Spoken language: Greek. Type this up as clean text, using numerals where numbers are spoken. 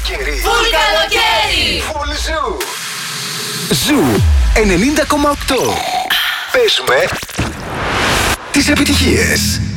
καλοκαίρι. Φουλ καλοκαίρι. Φουλ Ζου. Ζου 90,8. Παίζουμε τις επιτυχίες.